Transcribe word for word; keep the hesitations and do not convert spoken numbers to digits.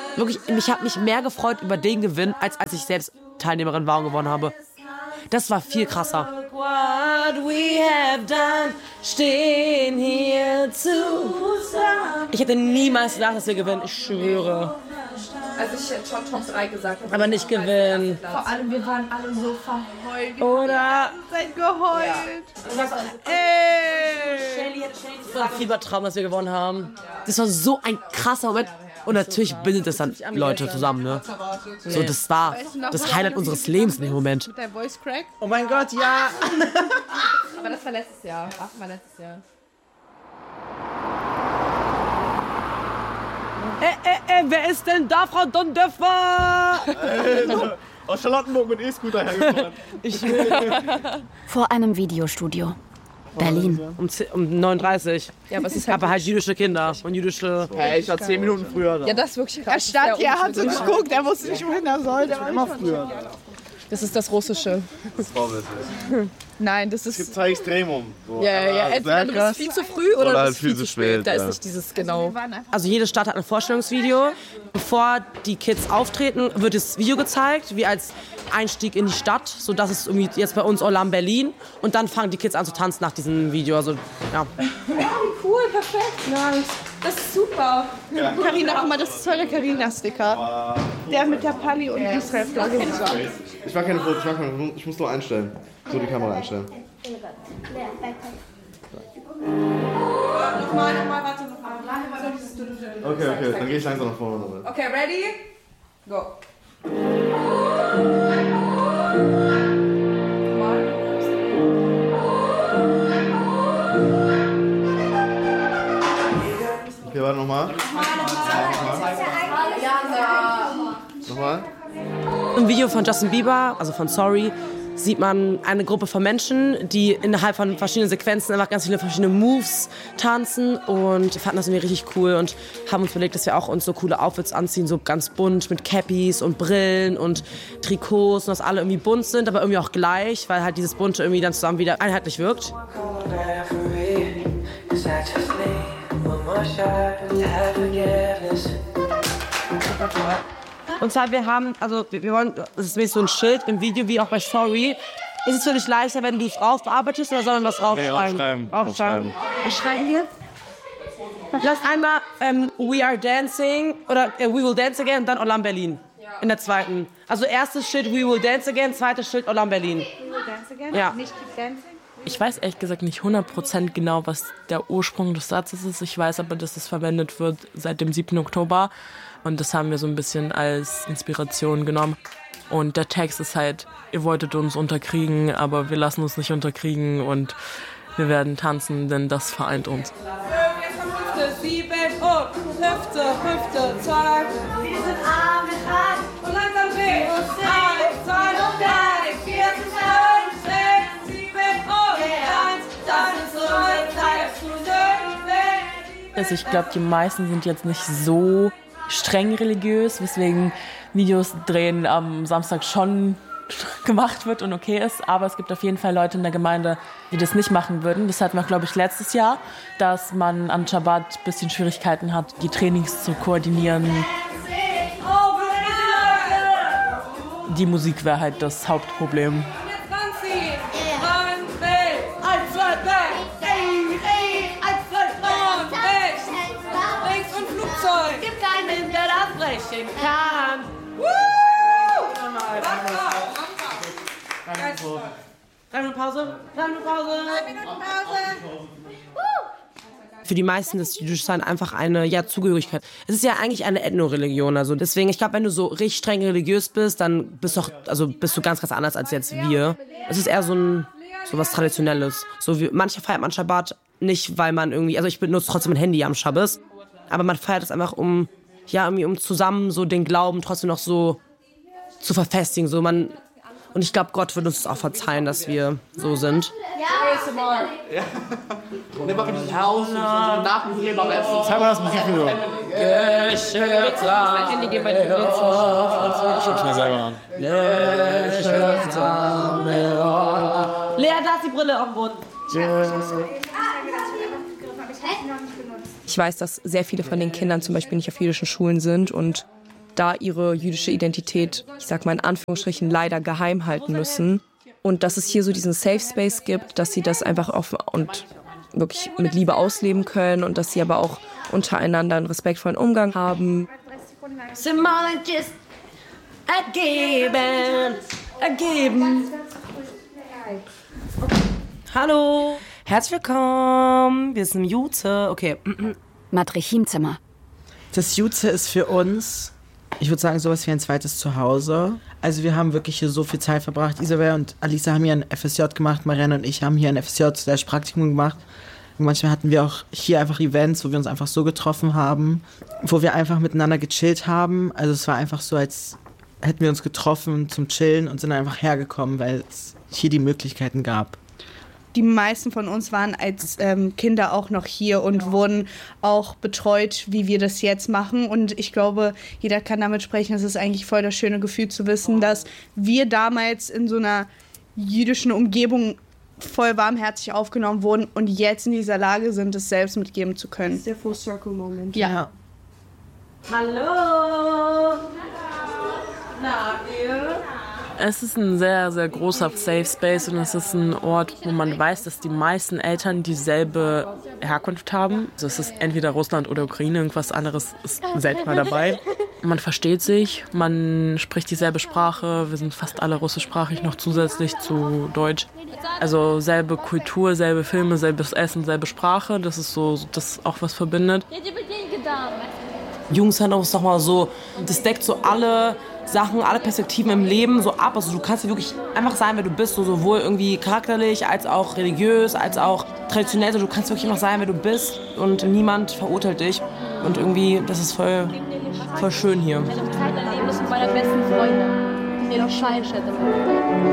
wirklich, mich hat mich mehr gefreut über den Gewinn, als als ich selbst Teilnehmerin war und gewonnen habe. Das war viel krasser. Ich hätte niemals gedacht, dass wir gewinnen. Ich schwöre. Also ich hätte schon Top drei gesagt. Aber nicht gewinnen. Vor allem, wir waren alle so verheult. Oder? Seid geheult. Ja. Ey! Das war ein Fiebertraum, dass wir gewonnen haben. Das war so ein krasser Moment. Und natürlich bindet es dann Leute zusammen, ne? So, das war das Highlight unseres Lebens in dem Moment. Mit deinem Voice Crack? Oh mein Gott, ja! Aber das war letztes Jahr. Ach, war letztes Jahr. Ey, ey, ey, wer ist denn da, Frau Dondöffer? Äh, aus Charlottenburg mit E-Scooter hergefahren. Ich will. Vor einem Videostudio. Berlin. Um, um neun Uhr dreißig. Ja, aber es ist halt aber halt jüdische Kinder und jüdische... Hey, ich war zehn Minuten früher da. Ja, das ist wirklich krass. Er stand hier, hat so geguckt, er wusste nicht, wohin er soll. Der war Immer früher da. Das ist das Russische. Das ist vorbildlich. Nein, das Es gibt ist... zwei Extremum. So. Ja, ja, ja. Entweder du bist viel zu früh oder, Oder du halt bist viel zu spät. Da ja. ist nicht dieses genau. Also jede Stadt hat ein Vorstellungsvideo. Bevor die Kids auftreten, wird das Video gezeigt, wie als Einstieg in die Stadt. So, das ist irgendwie jetzt bei uns Olam Berlin. Und dann fangen die Kids an zu tanzen nach diesem Video. Also, ja. Cool, perfekt. Nice. Das ist super. Carina, guck mal, das ist voll der Carina-Sticker. Der mit der Pali und Israel-Flagge. Ich mag keine Fotos, ich, mag keine, ich muss nur einstellen. So die Kamera einstellen. Nochmal, nochmal, warte, nochmal. Okay, okay, dann gehe ich langsam nach vorne. Okay, ready? Go. Okay, warte nochmal. Nochmal. Im Video von Justin Bieber, also von Sorry, sieht man eine Gruppe von Menschen, die innerhalb von verschiedenen Sequenzen einfach ganz viele verschiedene Moves tanzen und wir fanden das irgendwie richtig cool und haben uns überlegt, dass wir auch uns so coole Outfits anziehen, so ganz bunt mit Cappies und Brillen und Trikots und dass alle irgendwie bunt sind, aber irgendwie auch gleich, weil halt dieses Bunte irgendwie dann zusammen wieder einheitlich wirkt. Und zwar, wir haben, also wir wollen, das ist mäßig so ein Schild im Video, wie auch bei Sorry. Ist es für dich leichter, wenn du es drauf bearbeitest oder sollen wir was draufschreiben? Nee, aufschreiben. Aufschreiben. Was schreiben wir? Lass einmal ähm, We Are Dancing oder äh, We Will Dance Again und dann Olam Berlin. In der zweiten. Also erstes Schild We Will Dance Again, zweites Schild Olam Berlin. We Will Dance Again? Ja. Nicht Keep Dancing? Ich weiß ehrlich gesagt nicht hundert Prozent genau, was der Ursprung des Satzes ist. Ich weiß aber, dass es verwendet wird seit dem siebten Oktober. Und das haben wir so ein bisschen als Inspiration genommen. Und der Text ist halt, ihr wolltet uns unterkriegen, aber wir lassen uns nicht unterkriegen und wir werden tanzen, denn das vereint uns. Hüfte, sieben und Hüfte, Hüfte, zack. Wir sind arm, wir rein und langsam drehen uns eins, zwei und drei, vier, fünf, sechs, sieben und eins. Das ist unsere Zeit zu sehen. Also ich glaube, die meisten sind jetzt nicht so streng religiös, weswegen Videos drehen am Samstag schon gemacht wird und okay ist. Aber es gibt auf jeden Fall Leute in der Gemeinde, die das nicht machen würden. Das hatten wir, glaube ich, letztes Jahr, dass man an Schabbat ein bisschen Schwierigkeiten hat, die Trainings zu koordinieren. Die Musik wäre halt das Hauptproblem. Kann. Drei Minuten Pause. Drei Minuten Pause. Drei Minuten Pause. Für die meisten ist Jüdischsein einfach eine ja, Zugehörigkeit. Es ist ja eigentlich eine Ethnoreligion. Also deswegen, ich glaube, wenn du so richtig streng religiös bist, dann bist du, auch, also bist du ganz, ganz anders als jetzt wir. Es ist eher so ein so was Traditionelles. So wie, manche feiert man Schabbat nicht, weil man irgendwie, also ich benutze trotzdem mein Handy am Schabbes, aber man feiert es einfach um ja, irgendwie um zusammen so den Glauben trotzdem noch so zu verfestigen. So man, und ich glaube, Gott wird uns auch verzeihen, dass wir so sind. Ja. Ja. Und immer dieses Haus und nach dem Leben am Essen. Zeig mal das Musikvideo. Handy gehen bei den Blitz. Ich schub's mir selber an. Lea, da ist die Brille auf dem Boden. Ich weiß, dass sehr viele von den Kindern zum Beispiel nicht auf jüdischen Schulen sind und da ihre jüdische Identität, ich sag mal in Anführungsstrichen, leider geheim halten müssen. Und dass es hier so diesen Safe Space gibt, dass sie das einfach offen und wirklich mit Liebe ausleben können und dass sie aber auch untereinander einen respektvollen Umgang haben. Symbolisch ergeben, ergeben. Hallo, herzlich willkommen. Wir sind im Juze. Okay. Matrichimzimmer. Das Juze ist für uns, ich würde sagen, sowas wie ein zweites Zuhause. Also wir haben wirklich hier so viel Zeit verbracht. Isabel und Alisa haben hier ein F S J gemacht, Marianne und ich haben hier ein F S J slash Praktikum gemacht. Und manchmal hatten wir auch hier einfach Events, wo wir uns einfach so getroffen haben, wo wir einfach miteinander gechillt haben. Also es war einfach so, als hätten wir uns getroffen zum Chillen und sind einfach hergekommen, weil es hier die Möglichkeiten gab. Die meisten von uns waren als ähm, Kinder auch noch hier und wurden auch betreut, wie wir das jetzt machen. Und ich glaube, jeder kann damit sprechen. Es ist eigentlich voll das schöne Gefühl zu wissen, dass wir damals in so einer jüdischen Umgebung voll warmherzig aufgenommen wurden und jetzt in dieser Lage sind, es selbst mitgeben zu können. Das ist der Full-Circle-Moment. Ja. ja. Hallo! Na, ihr? Es ist ein sehr, sehr großer Safe Space und es ist ein Ort, wo man weiß, dass die meisten Eltern dieselbe Herkunft haben. Also es ist entweder Russland oder Ukraine, irgendwas anderes ist seltener dabei. Man versteht sich, man spricht dieselbe Sprache, wir sind fast alle russischsprachig, noch zusätzlich zu Deutsch. Also selbe Kultur, selbe Filme, selbes Essen, selbe Sprache, das ist so, das auch was verbindet. Jugendzentrum ist doch mal so, das deckt so alle Sachen, alle Perspektiven im Leben so ab. Also du kannst hier wirklich einfach sein, wer du bist, so sowohl irgendwie charakterlich, als auch religiös, als auch traditionell. Du kannst wirklich einfach sein, wer du bist und niemand verurteilt dich. Und irgendwie, das ist voll, voll schön hier. Ich habe Zeit erleben müssen mit meiner besten Freundin. Mir noch Scheiße.